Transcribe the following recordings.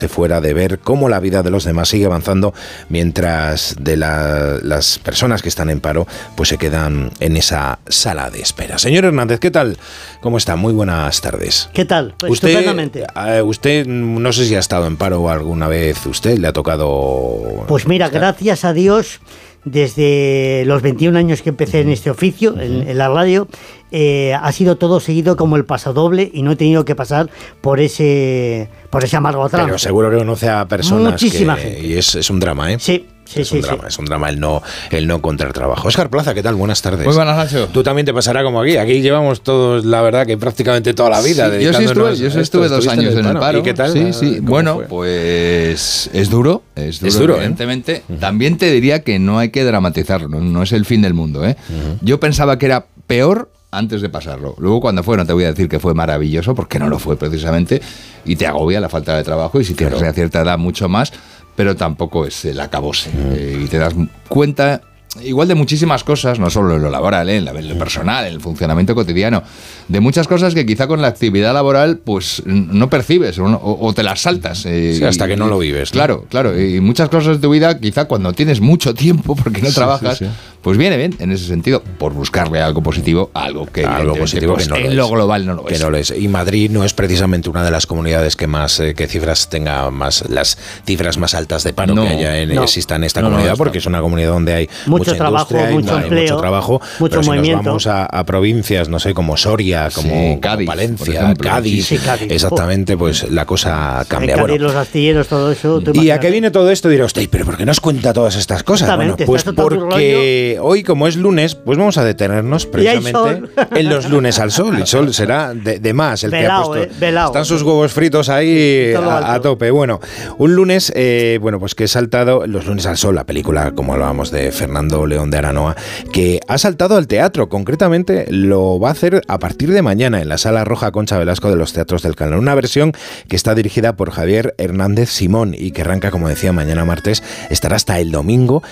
fuera de ver cómo la vida de los demás sigue avanzando mientras las personas que están en paro pues se quedan en esa sala de espera. Señor Hernández, ¿qué tal? ¿Cómo está? Muy buenas tardes. ¿Qué tal? Pues estupendamente. Usted no sé si ha estado en paro alguna vez. ¿Usted le ha tocado? Pues mira, gracias a Dios, desde los 21 años que empecé en este oficio, en la radio, ha sido todo seguido como el pasodoble y no he tenido que pasar por ese amargo trance. Pero seguro que conoce a personas. Muchísima gente. Y es un drama, ¿eh? Sí. Es un drama el no encontrar trabajo. Óscar Plaza, ¿qué tal? Buenas tardes. Muy buenas, Nacho. Tú también te pasará como aquí. Aquí llevamos todos, la verdad, que prácticamente toda la vida. Sí, yo estuve 2 años en el paro. ¿Y qué tal? Sí. Bueno, fue? Pues es duro, evidentemente. También te diría que no hay que dramatizarlo, no es el fin del mundo, ¿eh? Yo pensaba que era peor antes de pasarlo. Luego cuando fue, no te voy a decir que fue maravilloso, porque no lo fue precisamente, y te agobia la falta de trabajo, y si tienes a cierta edad mucho más, pero tampoco es el acabose. Y te das cuenta igual de muchísimas cosas, no solo en lo laboral, en lo personal, en el funcionamiento cotidiano, de muchas cosas que quizá con la actividad laboral pues no percibes o te las saltas. Sí, hasta que no lo vives, ¿no? Claro. Y muchas cosas de tu vida, quizá cuando tienes mucho tiempo, porque no trabajas, pues viene bien en ese sentido, por buscarle algo positivo a algo positivo pues, que no en lo global no lo es. Que no lo es. Y Madrid no es precisamente una de las comunidades que más cifras tenga más, las cifras más altas de paro que exista en esta comunidad, porque es una comunidad donde hay mucho trabajo, mucho empleo, mucho trabajo, mucho pero movimiento. Si nos vamos a provincias, no sé, como Soria, como Cádiz, Valencia, Cádiz, Cádiz, exactamente, pues la cosa cambia. Cádiz, los astilleros, todo eso. ¿Y a qué viene todo esto? Dirá usted, pero ¿por qué nos cuenta todas estas cosas? Bueno, pues porque hoy, como es lunes, pues vamos a detenernos precisamente en los lunes al sol. El sol será de más, el velao, que ha puesto. Velao. Están sus huevos fritos ahí a tope. Bueno, un lunes, pues que he saltado los lunes al sol, la película, como hablábamos, de Fernando León de Aranoa, que ha saltado al teatro. Concretamente lo va a hacer a partir de mañana en la Sala Roja Concha Velasco de los Teatros del Canal. Una versión que está dirigida por Javier Hernández Simón y que arranca, como decía, mañana martes, estará hasta el domingo,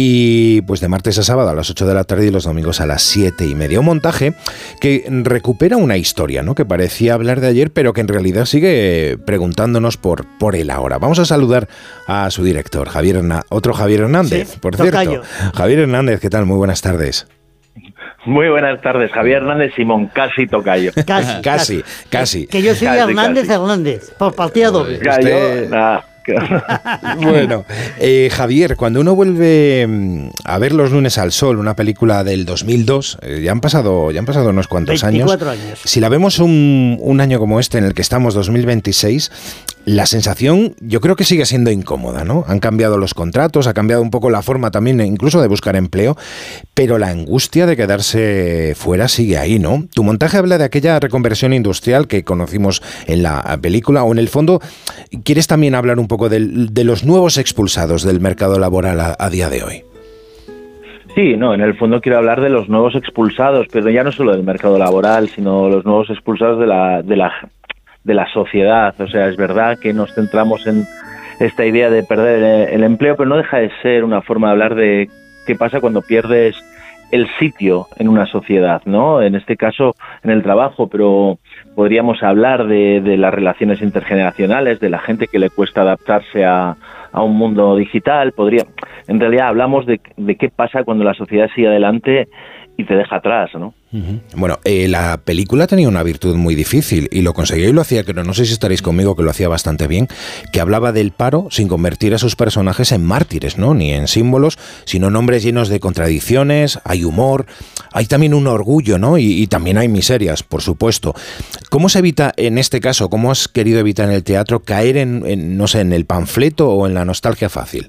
y pues de martes a sábado a las 8 de la tarde y los domingos a las 7:30. Un montaje que recupera una historia, ¿no?, que parecía hablar de ayer, pero que en realidad sigue preguntándonos por el ahora. Vamos a saludar a su director, otro Javier Hernández, por cierto. Javier Hernández, ¿qué tal? Muy buenas tardes. Muy buenas tardes, Javier Hernández Simón, casi tocayo. Casi. Que yo soy Hernández, por partida doble. Bueno, Javier, cuando uno vuelve a ver Los lunes al sol, una película del 2002, ya han pasado unos cuantos 24 años. Si la vemos un año como este en el que estamos, 2026, la sensación yo creo que sigue siendo incómoda, ¿no? Han cambiado los contratos, ha cambiado un poco la forma también incluso de buscar empleo, pero la angustia de quedarse fuera sigue ahí, ¿no? Tu montaje habla de aquella reconversión industrial que conocimos en la película, o en el fondo quieres también hablar un poco de los nuevos expulsados del mercado laboral a día de hoy. Sí, no, en el fondo quiero hablar de los nuevos expulsados, pero ya no solo del mercado laboral, sino los nuevos expulsados de la sociedad. O sea, es verdad que nos centramos en esta idea de perder el empleo, pero no deja de ser una forma de hablar de qué pasa cuando pierdes el sitio en una sociedad, ¿no? En este caso, en el trabajo, pero podríamos hablar de las relaciones intergeneracionales, de la gente que le cuesta adaptarse a un mundo digital. En realidad hablamos de qué pasa cuando la sociedad sigue adelante y te deja atrás, ¿no? Bueno, la película tenía una virtud muy difícil y lo conseguía y lo hacía, pero no sé si estaréis conmigo, que lo hacía bastante bien, que hablaba del paro sin convertir a sus personajes en mártires, ¿no? Ni en símbolos, sino en hombres llenos de contradicciones, hay humor, hay también un orgullo, ¿no? Y también hay miserias, por supuesto. ¿Cómo se evita, en este caso, cómo has querido evitar en el teatro caer en el panfleto o en la nostalgia fácil?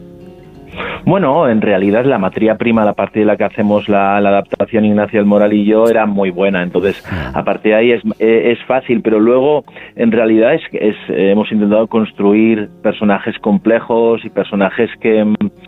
Bueno, en realidad la materia prima a partir de la que hacemos la adaptación, Ignacio del Moral y yo, era muy buena. Entonces, a partir de ahí es fácil, pero luego en realidad hemos intentado construir personajes complejos y personajes que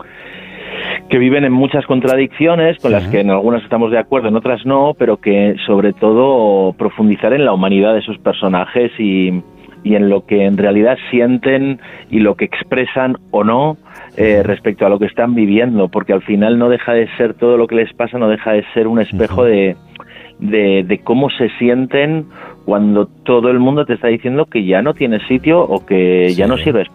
viven en muchas contradicciones, con las que en algunas estamos de acuerdo, en otras no, pero que sobre todo profundizar en la humanidad de esos personajes y en lo que en realidad sienten y lo que expresan o no respecto a lo que están viviendo, porque al final no deja de ser, todo lo que les pasa no deja de ser un espejo de cómo se sienten cuando todo el mundo te está diciendo que ya no tienes sitio o que ya no sirves